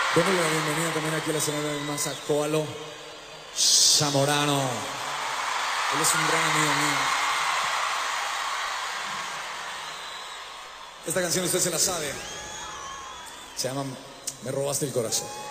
Démosle la bienvenida también aquí a la escenario del más a Koalo Zamorano. Él es un gran amigo mío. Esta canción usted se la sabe. Se llama Me robaste el corazón.